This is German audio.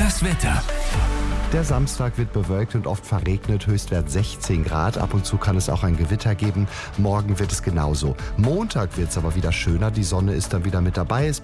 Das Wetter. Der Samstag wird bewölkt und oft verregnet, Höchstwert 16 Grad. Ab und zu kann es auch ein Gewitter geben. Morgen wird es genauso. Montag wird es aber wieder schöner, die Sonne ist dann wieder mit dabei. Es